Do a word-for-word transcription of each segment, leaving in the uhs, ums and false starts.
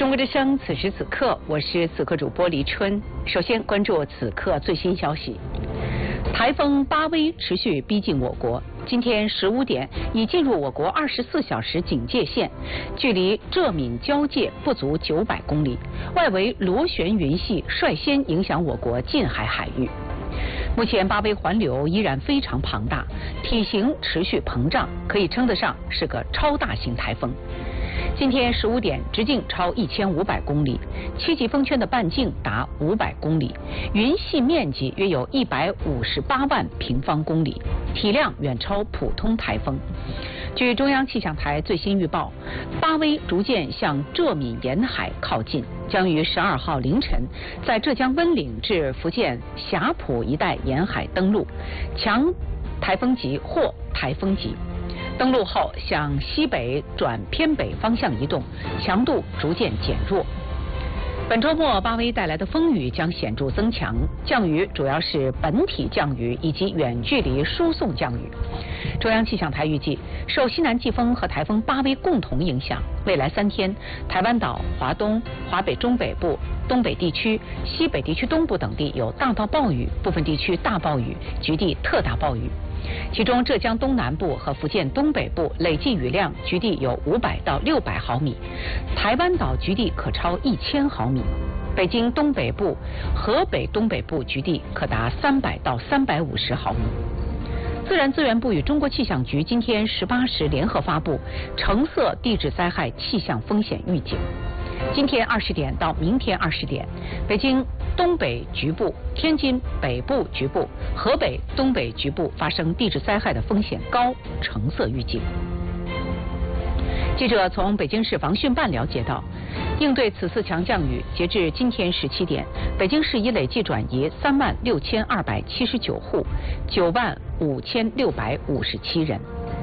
中国之声，此时此刻，我是此刻主播黎春。首先关注此刻最新消息：台风巴威持续逼近我国，今天十五点已进入我国二十四小时警戒线，距离浙闽交界不足九百公里，外围螺旋云系率先影响我国近海海域。目前巴威环流依然非常庞大，体型持续膨胀，可以称得上是个超大型台风。今天十五点，直径超一千五百公里，七级风圈的半径达五百公里，云系面积约有一百五十八万平方公里，体量远超普通台风。据中央气象台最新预报，巴威逐渐向浙闽沿海靠近，将于十二号凌晨在浙江温岭至福建霞浦一带沿海登陆，强台风级或台风级。登陆后向西北转偏北方向移动，强度逐渐减弱。本周末巴威带来的风雨将显著增强，降雨主要是本体降雨以及远距离输送降雨。中央气象台预计，受西南季风和台风巴威共同影响，未来三天，台湾岛、华东、华北中北部、东北地区、西北地区东部等地有大到暴雨，部分地区大暴雨，局地特大暴雨。其中浙江东南部和福建东北部累计雨量局地有五百到六百毫米，台湾岛局地可超一千毫米，北京东北部、河北东北部局地可达三百到三百五十毫米。自然资源部与中国气象局今天十八时联合发布橙色地质灾害气象风险预警。今天二十点到明天二十点，北京东北局部、天津北部局部、河北东北局部发生地质灾害的风险高，橙色预警。记者从北京市防汛办了解到，应对此次强降雨，截至今天十七点，北京市已累计转移三万六千二百七十九户，九万五千六百五十七人。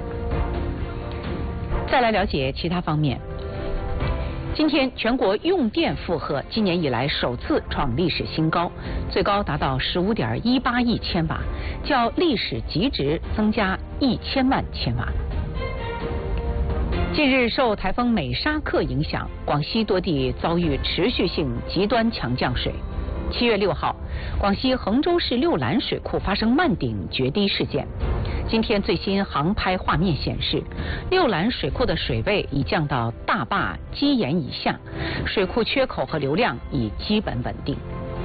再来了解其他方面。今天全国用电负荷今年以来首次创历史新高，最高达到十五点一八亿千瓦，较历史极值增加一千万千瓦。近日受台风美沙克影响，广西多地遭遇持续性极端强降水。七月六号，广西衡州市六兰水库发生漫顶决堤事件。今天最新航拍画面显示，六兰水库的水位已降到大坝基岩以下，水库缺口和流量已基本稳定。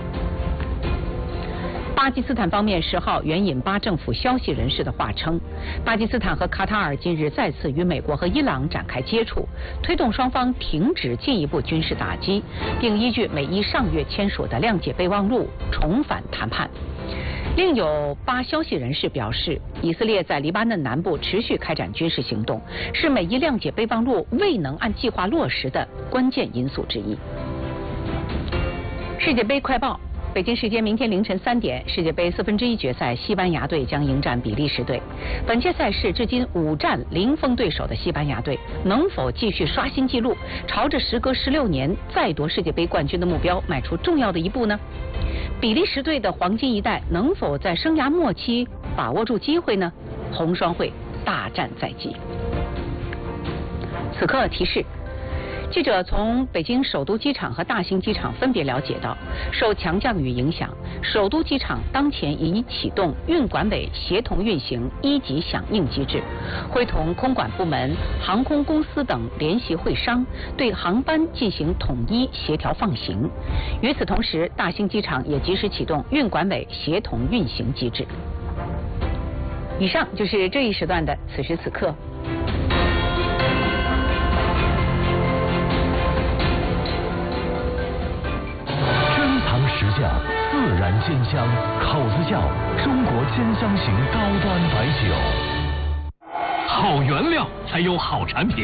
巴基斯坦方面十号援引巴政府消息人士的话称，巴基斯坦和卡塔尔近日再次与美国和伊朗展开接触，推动双方停止进一步军事打击，并依据美伊上月签署的谅解备忘录重返谈判。另有巴消息人士表示，以色列在黎巴嫩南部持续开展军事行动，是美伊谅解备忘录未能按计划落实的关键因素之一。世界杯快报。北京时间明天凌晨三点，世界杯四分之一决赛，西班牙队将迎战比利时队。本届赛事至今五战零封对手的西班牙队，能否继续刷新纪录，朝着时隔十六年再夺世界杯冠军的目标迈出重要的一步呢？比利时队的黄金一代能否在生涯末期把握住机会呢？红双会大战在即。此刻提示。记者从北京首都机场和大兴机场分别了解到，受强降雨影响，首都机场当前已启动运管委协同运行一级响应机制，会同空管部门、航空公司等联席会商，对航班进行统一协调放行。与此同时，大兴机场也及时启动运管委协同运行机制。以上就是这一时段的此时此刻。 实价自然鲜香，口子窖中国鲜香型高端白酒。好原料才有好产品。